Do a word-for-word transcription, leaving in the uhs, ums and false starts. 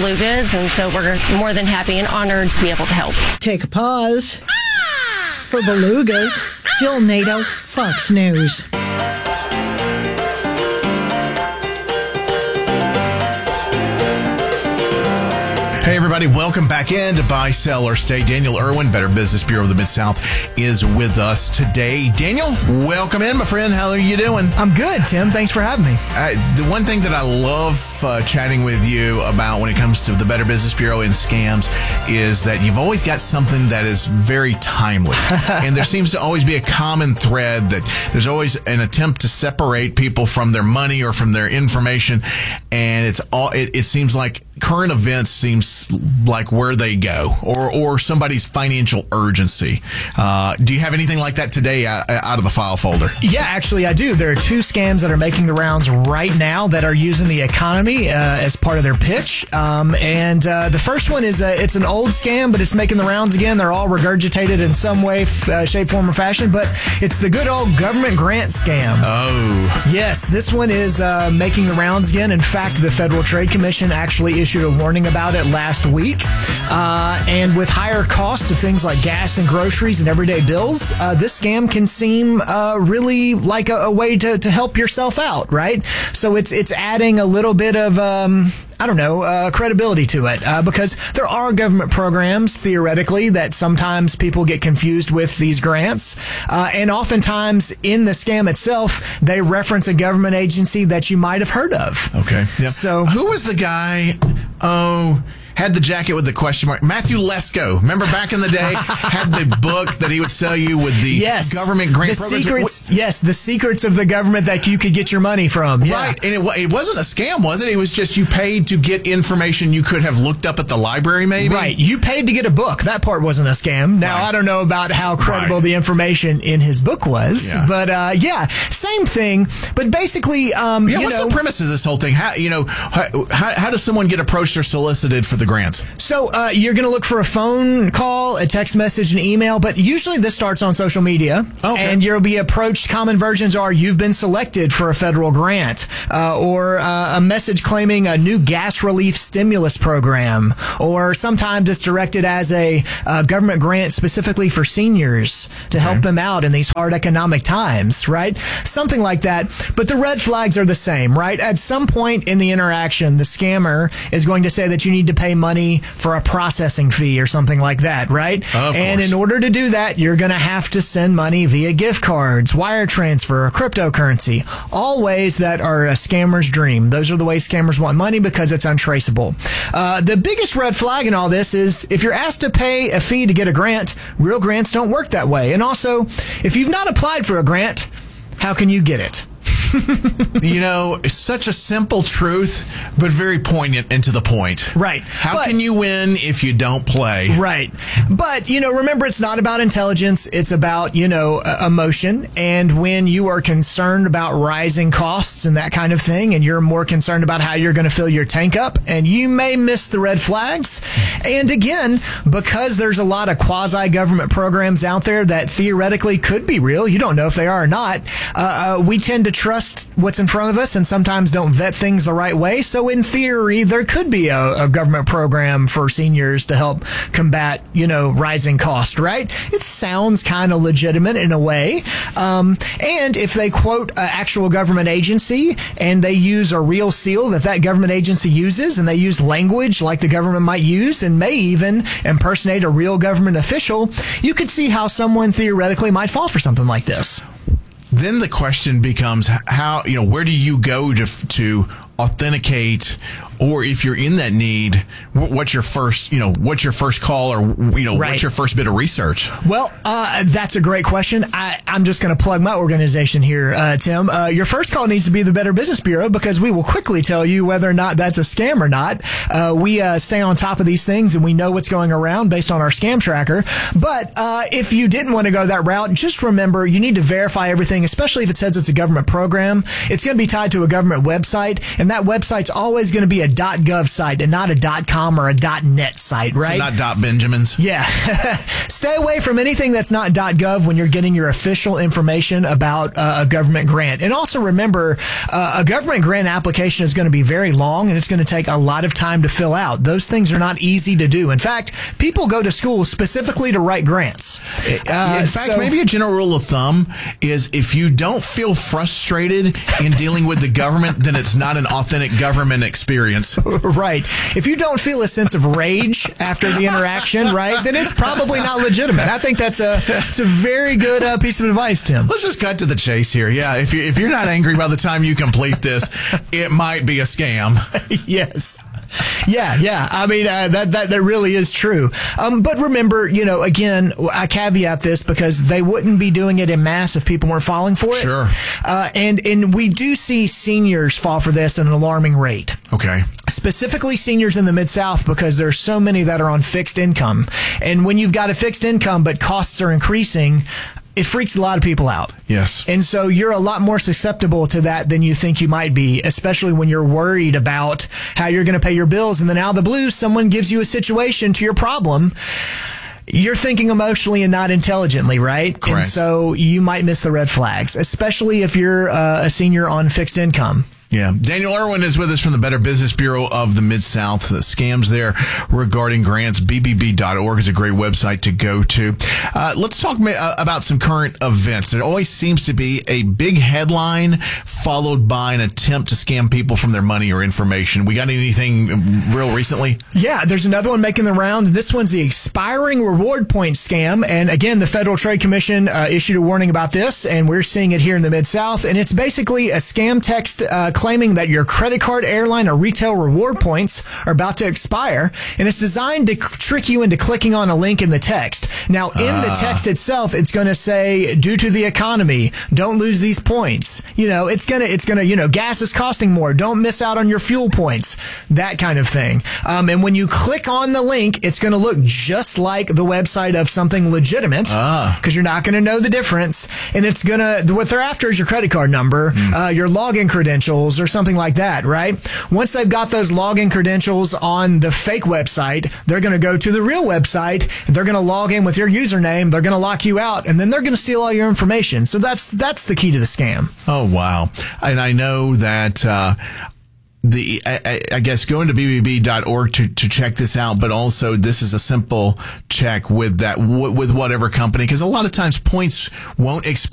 belugas, and so we're more than happy and honored to be able to help. Take a pause for belugas. Jill Nato, Fox News. Hey, everybody. Welcome back in to Buy, Sell, or Stay. Daniel Irwin, Better Business Bureau of the Mid-South, is with us today. Daniel, welcome in, my friend. How are you doing? I'm good, Tim. Thanks for having me. Uh, the one thing that I love uh, chatting with you about when it comes to the Better Business Bureau and scams is that you've always got something that is very timely. And there seems to always be a common thread that there's always an attempt to separate people from their money or from their information. And it's all, it, it seems like current events seems like where they go, or or somebody's financial urgency. Uh, do you have anything like that today out, out of the file folder? Yeah, actually, I do. There are two scams that are making the rounds right now that are using the economy uh, as part of their pitch. Um, and uh, the first one is a, it's an old scam, but it's making the rounds again. They're all regurgitated in some way, uh, shape, form, or fashion. But it's the good old government grant scam. Oh, yes, this one is uh, making the rounds again. In fact, the Federal Trade Commission actually issued a warning about it last week. Uh, and with higher costs of things like gas and groceries and everyday bills, uh, this scam can seem uh, really like a, a way to, to help yourself out, right? So it's it's adding a little bit of um, I don't know, uh, credibility to it, uh, because there are government programs, theoretically, that sometimes people get confused with these grants. Uh, and oftentimes in the scam itself, they reference a government agency that you might have heard of. okay. Yeah. So who was the guy? Oh, had the jacket with the question mark. Matthew Lesko. Remember back in the day, had the book that he would sell you with the yes, government grant the programs. Secrets, yes, the secrets of the government that you could get your money from. Yeah. Right. And it, it wasn't a scam, was it? It was just you paid to get information you could have looked up at the library, maybe? Right. You paid to get a book. That part wasn't a scam. Now, right. I don't know about how credible right. the information in his book was, yeah. but uh, yeah, same thing. But basically, um, yeah, you what's know, the premise of this whole thing? How, you know, how, how, how does someone get approached or solicited for the grants? So uh, you're going to look for a phone call, a text message, an email, but usually this starts on social media. Okay. And you'll be approached. Common versions are you've been selected for a federal grant, uh, or uh, a message claiming a new gas relief stimulus program, or sometimes it's directed as a uh, government grant specifically for seniors to help Okay. them out in these hard economic times, right? Something like that. But the red flags are the same, right? At some point in the interaction, the scammer is going to say that you need to pay money for a processing fee or something like that, right? Of and course. in order to do that, you're going to have to send money via gift cards, wire transfer, or cryptocurrency. All ways that are a scammer's dream. Those are the ways scammers want money because it's untraceable. Uh, the biggest red flag in all this is if you're asked to pay a fee to get a grant, real grants don't work that way. And also, if you've not applied for a grant, how can you get it? You know, it's such a simple truth, but very poignant and to the point. Right. How But- can you win if you don't play? Right. But, you know, remember, it's not about intelligence. It's about, you know, uh, emotion. And when you are concerned about rising costs and that kind of thing, and you're more concerned about how you're going to fill your tank up, and you may miss the red flags. And again, because there's a lot of quasi-government programs out there that theoretically could be real, you don't know if they are or not, uh, uh, we tend to trust what's in front of us and sometimes don't vet things the right way. So in theory, there could be a, a government program for seniors to help combat, you know, rising cost, right? It sounds kind of legitimate in a way. Um, and if they quote an actual government agency and they use a real seal that that government agency uses, and they use language like the government might use and may even impersonate a real government official, you could see how someone theoretically might fall for something like this. Then the question becomes how, you know, where do you go to to authenticate, or if you're in that need, what's your first, you know, what's your first call, or, you know, Right. what's your first bit of research? Well, uh, that's a great question. I, I'm just going to plug my organization here, uh, Tim. Uh, your first call needs to be the Better Business Bureau, because we will quickly tell you whether or not that's a scam or not. Uh, we uh, stay on top of these things, and we know what's going around based on our scam tracker. But uh, if you didn't want to go that route, just remember you need to verify everything, especially if it says it's a government program. It's going to be tied to a government website, and that website's always going to be a a .gov site and not a .com or a .net site, right? So not dot Benjamins. Yeah. Stay away from anything that's not .gov when you're getting your official information about uh, a government grant. And also remember, uh, a government grant application is going to be very long and it's going to take a lot of time to fill out. Those things are not easy to do. In fact, people go to school specifically to write grants. Uh, In fact, so- maybe a general rule of thumb is if you don't feel frustrated in dealing with the government, then it's not an authentic government experience. Right. If you don't feel a sense of rage after the interaction, right, then it's probably not legitimate. I think that's a it's a very good uh, piece of advice, Tim. Let's just cut to the chase here. Yeah, if you if you're not angry by the time you complete this, it might be a scam. Yes. Yeah, yeah. I mean, uh, that, that that really is true. Um, but remember, you know, again, I caveat this because they wouldn't be doing it in mass if people weren't falling for it. Sure. Uh, and, and we do see seniors fall for this at an alarming rate. Okay. Specifically seniors in the Mid-South because there's so many that are on fixed income. And when you've got a fixed income but costs are increasing, it freaks a lot of people out. Yes. And so you're a lot more susceptible to that than you think you might be, especially when you're worried about how you're going to pay your bills. And then out of the blue, someone gives you a situation to your problem. You're thinking emotionally and not intelligently, right? Correct. And so you might miss the red flags, especially if you're uh, a senior on fixed income. Yeah. Daniel Irwin is with us from the Better Business Bureau of the Mid-South. The scams there regarding grants. B B B dot org is a great website to go to. Uh, let's talk ma- about some current events. There always seems to be a big headline followed by an attempt to scam people from their money or information. We got anything real recently? Yeah, there's another one making the round. This one's the expiring reward point scam. And again, the Federal Trade Commission uh, issued a warning about this, and we're seeing it here in the Mid-South. And it's basically a scam text uh, claiming that your credit card, airline, or retail reward points are about to expire, and it's designed to c- trick you into clicking on a link in the text. Now, in uh. the text itself, it's going to say, due to the economy, don't lose these points. You know, it's going to, it's going to, you know, gas is costing more. Don't miss out on your fuel points. That kind of thing. Um, and when you click on the link, it's going to look just like the website of something legitimate, because uh. you're not going to know the difference. And it's going to, what they're after is your credit card number, mm. uh, your login credentials, or something like that, right? Once they've got those login credentials on the fake website, they're going to go to the real website, they're going to log in with your username, they're going to lock you out, and then they're going to steal all your information. So that's that's the key to the scam. Oh, wow. And I know that uh, the I, I guess going to B B B dot org to, to check this out, but also this is a simple check with that with whatever company, because a lot of times points won't expire